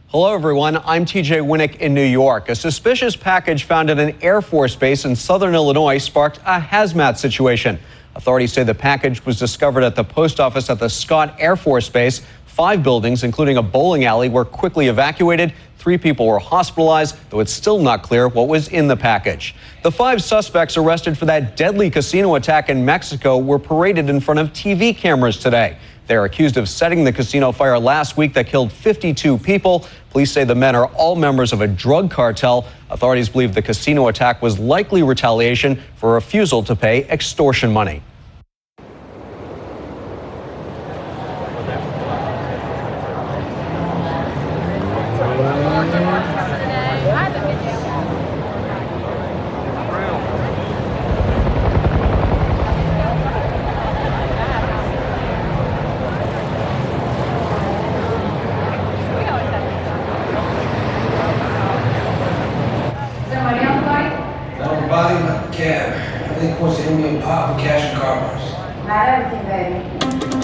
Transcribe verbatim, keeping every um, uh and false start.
Hello, everyone. I'm T J Winnick in New York. A suspicious package found at an Air Force base in southern Illinois sparked a hazmat situation. Authorities say the package was discovered at the post office at the Scott Air Force Base. Five buildings, including a bowling alley, were quickly evacuated. Three people were hospitalized, though it's still not clear what was in the package. The five suspects arrested for that deadly casino attack in Mexico were paraded in front of T V cameras today. They are accused of setting the casino fire last week that killed fifty-two people. Police say the men are all members of a drug cartel. Authorities believe the casino attack was likely retaliation for a refusal to pay extortion money. Body, not the cab. I think once they give me a pop for cash and car parts. Not everything, baby.